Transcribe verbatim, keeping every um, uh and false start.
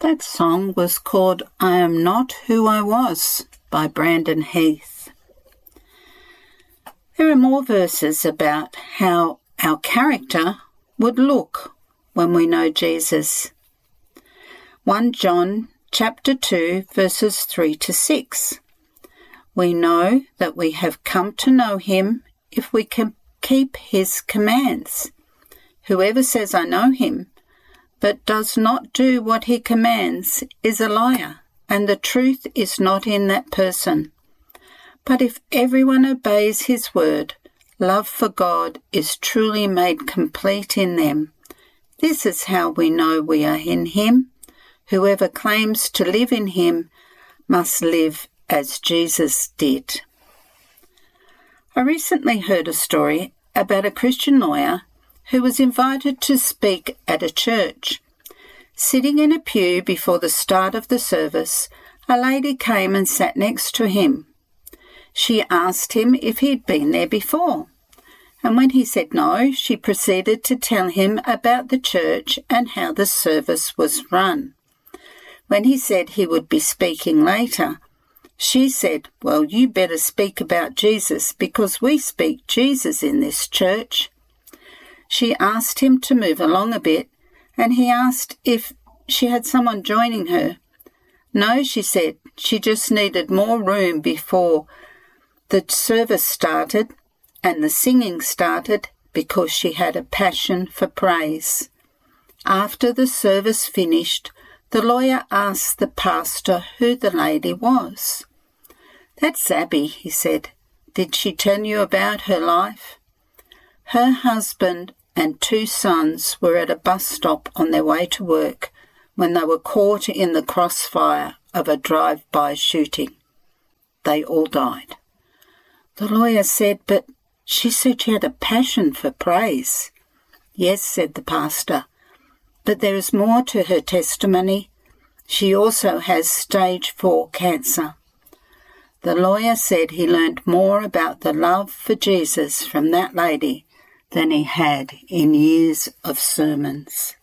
That song was called I Am Not Who I Was by Brandon Heath. There are more verses about how our character would look when we know Jesus. First John chapter two verses three to six. We know that we have come to know him if we can keep his commands. Whoever says I know him but does not do what he commands is a liar, and the truth is not in that person. But if everyone obeys his word, love for God is truly made complete in them. This is how we know we are in him. Whoever claims to live in him must live as Jesus did. I recently heard a story about a Christian lawyer who was invited to speak at a church. Sitting in a pew before the start of the service, a lady came and sat next to him. She asked him if he'd been there before, and when he said no, she proceeded to tell him about the church and how the service was run. When he said he would be speaking later, she said, "Well, you better speak about Jesus because we speak Jesus in this church." She asked him to move along a bit, and he asked if she had someone joining her. No, she said, she just needed more room before the service started and the singing started because she had a passion for praise. After the service finished, the lawyer asked the pastor who the lady was. "That's Abby," he said. "Did she tell you about her life?" Her husband and two sons were at a bus stop on their way to work when they were caught in the crossfire of a drive-by shooting. They all died. The lawyer said, "But she said she had a passion for praise." "Yes," said the pastor, "but there is more to her testimony. She also has stage four cancer." The lawyer said he learned more about the love for Jesus from that lady than he had in years of sermons.